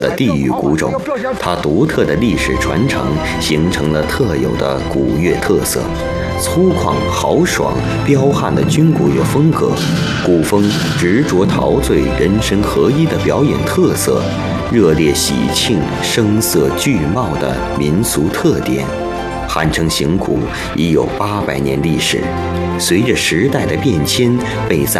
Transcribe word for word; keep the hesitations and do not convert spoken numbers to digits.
的地域古种，它独特的历史传承形成了特有的古乐特色。粗犷豪爽、彪悍的军鼓乐风格，古风执着陶醉、人声合一的表演特色，热烈喜庆、声色俱茂的民俗特点。汉城行鼓已有八百年历史，随着时代的变迁，被在